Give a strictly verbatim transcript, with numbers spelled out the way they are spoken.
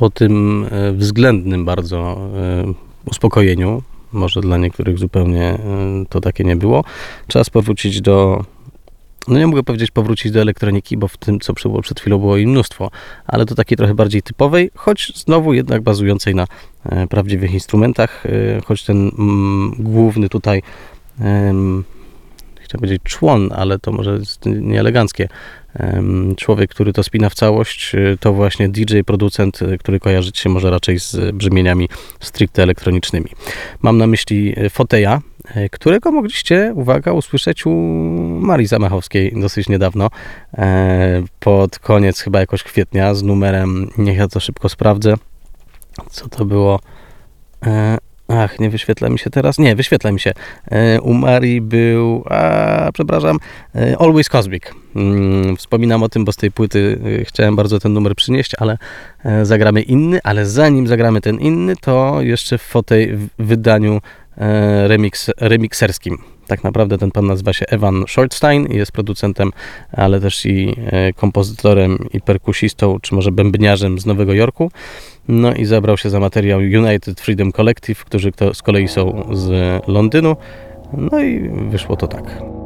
po tym względnym bardzo uspokojeniu, może dla niektórych zupełnie to takie nie było, czas powrócić do, no nie mogę powiedzieć powrócić do elektroniki, bo w tym, co było przed chwilą, było jej mnóstwo, ale to takiej trochę bardziej typowej, choć znowu jednak bazującej na prawdziwych instrumentach, choć ten mm, główny tutaj um, chciałem powiedzieć człon, ale to może jest nieeleganckie. Człowiek, który to spina w całość, to właśnie D J, producent, który kojarzyć się może raczej z brzmieniami stricte elektronicznymi. Mam na myśli Foteja, którego mogliście, uwaga, usłyszeć u Marii Zamachowskiej dosyć niedawno, pod koniec chyba jakoś kwietnia, z numerem, niech ja to szybko sprawdzę, co to było. Ach, nie wyświetla mi się teraz. Nie, wyświetla mi się. U Marii był, a, przepraszam, Always Cosmic. Wspominam o tym, bo z tej płyty chciałem bardzo ten numer przynieść, ale zagramy inny, ale zanim zagramy ten inny, to jeszcze w tej wydaniu remix, remixerskim. Tak naprawdę ten pan nazywa się Evan Shortstein i jest producentem, ale też i kompozytorem i perkusistą, czy może bębniarzem z Nowego Jorku. No i zabrał się za materiał United Freedom Collective, którzy to z kolei są z Londynu. No i wyszło to tak.